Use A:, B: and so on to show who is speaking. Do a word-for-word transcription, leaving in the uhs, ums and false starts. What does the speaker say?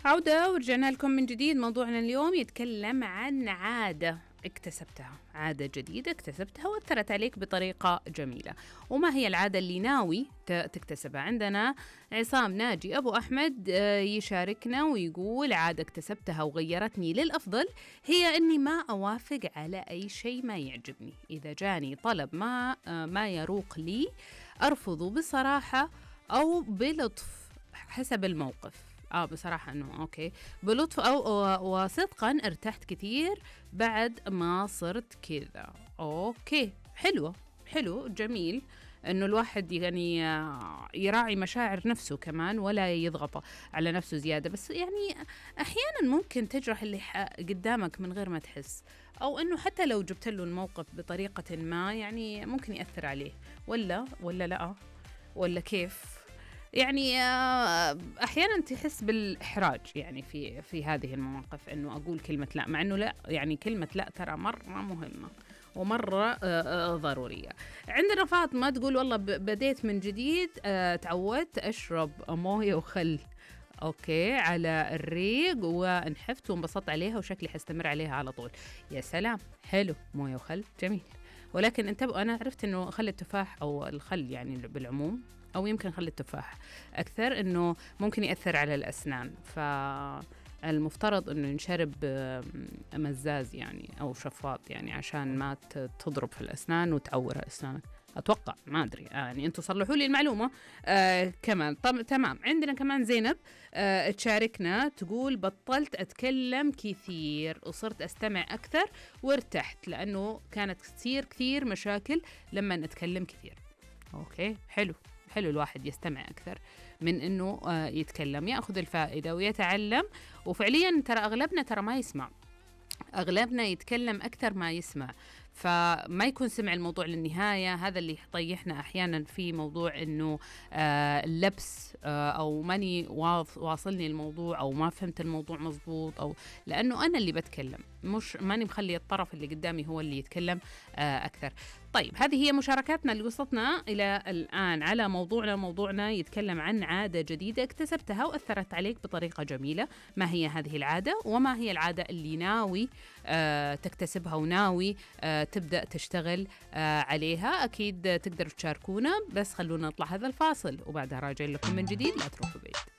A: عودة ورجعنا لكم من جديد. موضوعنا اليوم يتكلم عن عادة اكتسبتها، عادة جديدة اكتسبتها وأثرت عليك بطريقة جميلة. وما هي العادة اللي ناوي تكتسبها؟ عندنا عصام ناجي أبو أحمد يشاركنا ويقول: عادة اكتسبتها وغيرتني للأفضل هي أني ما أوافق على أي شيء ما يعجبني. إذا جاني طلب ما ما يروق لي أرفضه بصراحة أو بلطف حسب الموقف. آه بصراحة أنه أوكي بلطف أو وصدقا ارتحت كثير بعد ما صرت كذا. أوكي حلوة، حلو جميل أنه الواحد يعني يراعي مشاعر نفسه كمان ولا يضغط على نفسه زيادة. بس يعني أحيانا ممكن تجرح اللي قدامك من غير ما تحس، أو أنه حتى لو جبت له الموقف بطريقة ما يعني ممكن يأثر عليه، ولا ولا لا ولا كيف يعني. أحيانا تحس بالإحراج يعني في في هذه المواقف أنه أقول كلمة لا، مع أنه لا يعني كلمة لا ترى مرة مهمة ومرة ضرورية. عندنا فاطمة تقول: والله بديت من جديد، تعودت أشرب موية وخل أوكي على الريق وانحفت وانبسطت عليها وشكلي حستمر عليها على طول. يا سلام، حلو، موية وخل جميل. ولكن انتبهوا، أنا عرفت أنه خل التفاح أو الخل يعني بالعموم، أو يمكن خل التفاح أكثر، أنه ممكن يأثر على الأسنان، فالمفترض أنه ينشرب مزاز يعني أو شفاط يعني عشان ما تضرب في الأسنان وتعور أسنانك. أتوقع، ما أدري يعني، أنتوا صلحوا لي المعلومة. آه كمان طب تمام. عندنا كمان زينب آه تشاركنا تقول: بطلت أتكلم كثير وصرت أستمع أكثر وارتحت، لأنه كانت كثير كثير مشاكل لما نتكلم كثير. أوكي حلو، حلو الواحد يستمع أكثر من أنه آه يتكلم، يأخذ الفائدة ويتعلم. وفعليا ترى أغلبنا ترى ما يسمع، أغلبنا يتكلم أكثر ما يسمع، فما يكون سمع الموضوع للنهاية. هذا اللي يطيحنا أحيانا في موضوع أنه آه اللبس آه أو ماني واصلني الموضوع أو ما فهمت الموضوع مزبوط، أو لأنه أنا اللي بتكلم مش ماني مخلي الطرف اللي قدامي هو اللي يتكلم آه أكثر. طيب هذه هي مشاركاتنا اللي وصلتنا إلى الآن على موضوعنا. موضوعنا يتكلم عن عادة جديدة اكتسبتها وأثرت عليك بطريقة جميلة. ما هي هذه العادة وما هي العادة اللي ناوي آه تكتسبها وناوي آه تبدأ تشتغل آه عليها؟ أكيد تقدروا تشاركونا، بس خلونا نطلع هذا الفاصل وبعدها راجع لكم من جديد، لا تروحوا بعيد.